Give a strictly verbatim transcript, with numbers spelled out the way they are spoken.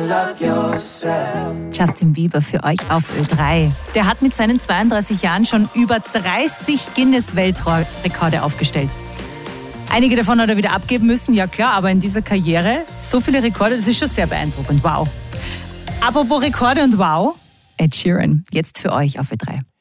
Justin Bieber für euch auf Ö drei. Der hat mit seinen zweiunddreißig Jahren schon über dreißig Guinness-Weltrekorde aufgestellt. Einige davon hat er wieder abgeben müssen, ja klar, aber in dieser Karriere so viele Rekorde, das ist schon sehr beeindruckend. Wow. Apropos Rekorde und Wow, Ed Sheeran, jetzt für euch auf Ö drei.